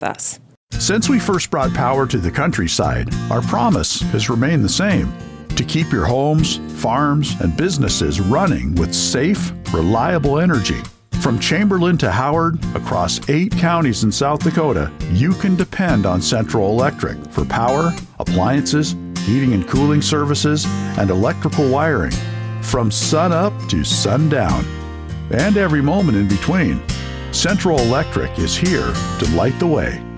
us. Since we first brought power to the countryside, our promise has remained the same: to keep your homes, farms, and businesses running with safe, reliable energy. From Chamberlain to Howard, across 8 counties in South Dakota, you can depend on Central Electric for power, appliances, heating and cooling services, and electrical wiring. From sun up to sundown, and every moment in between, Central Electric is here to light the way.